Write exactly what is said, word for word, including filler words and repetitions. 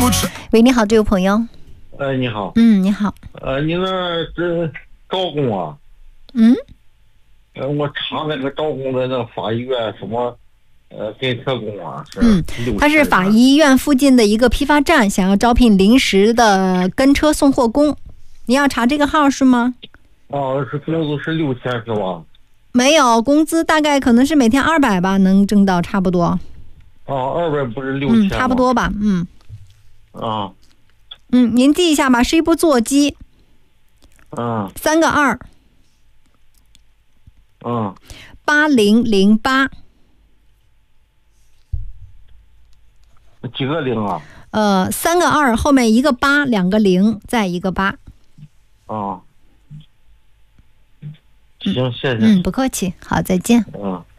喂，你好，这位朋友。 哎，你好。 嗯，你好。 呃，你那这招工啊？ 嗯。 呃，我查那个招工的那个法医院什么，呃，给特工啊，是。 嗯，他是法医院附近的一个批发站，想要招聘临时的跟车送货工。你要查这个号是吗？ 哦，是工资是六千是吧？ 没有，工资大概可能是每天二百吧，能挣到差不多。 哦，二百不是六千吗？ 嗯，差不多吧，嗯。 啊。 嗯，您记一下吧，是一部座机。 嗯。 三个二。 嗯。 八零零八。 几个零啊？ 呃，三个二后面一个八，两个零，再一个八。 啊。行，谢谢。 嗯，不客气，好，再见。 嗯。